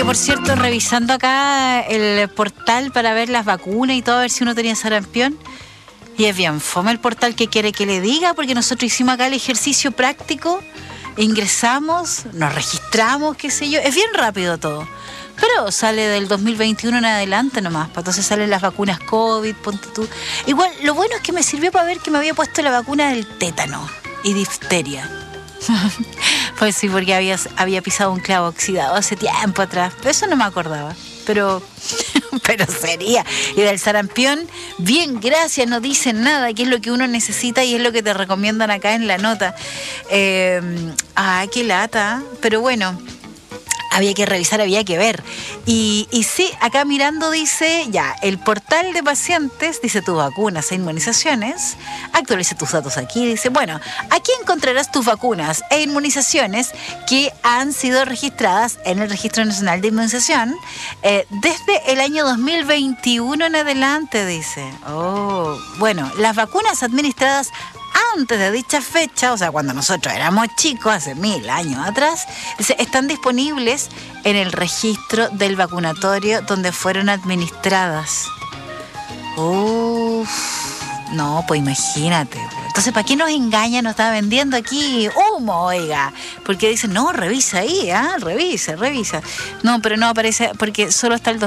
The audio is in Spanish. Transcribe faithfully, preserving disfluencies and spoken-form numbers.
que por cierto, revisando acá el portal para ver las vacunas y todo, a ver si uno tenía sarampión, y es bien fome el portal que quiere que le diga, porque nosotros hicimos acá el ejercicio práctico, ingresamos, nos registramos, qué sé yo, es bien rápido todo. Pero sale del dos mil veintiuno en adelante nomás, pues entonces salen las vacunas COVID, ponte tú. Igual, lo bueno es que me sirvió para ver que me había puesto la vacuna del tétano y difteria. Pues sí, porque había, había pisado un clavo oxidado hace tiempo atrás, pero eso no me acordaba. Pero, pero sería. Y del sarampión, bien, gracias, no dicen nada, que es lo que uno necesita y es lo que te recomiendan acá en la nota. Eh, ah, qué lata, pero bueno. Había que revisar, había que ver. Y, y sí, acá mirando dice, ya, el portal de pacientes, dice tus vacunas e inmunizaciones. Actualiza tus datos aquí, dice, bueno, aquí encontrarás tus vacunas e inmunizaciones que han sido registradas en el Registro Nacional de Inmunización eh, desde el año dos mil veintiuno en adelante, dice. Oh, bueno, las vacunas administradas antes de dicha fecha, o sea, cuando nosotros éramos chicos, hace mil años atrás, dice, están disponibles en el registro del vacunatorio donde fueron administradas. Uff, no, pues imagínate. Entonces, ¿para qué nos engaña? Nos está vendiendo aquí humo, oiga. Porque dicen, no, revisa ahí, ¿ah? Revisa, revisa. No, pero no aparece, porque solo está el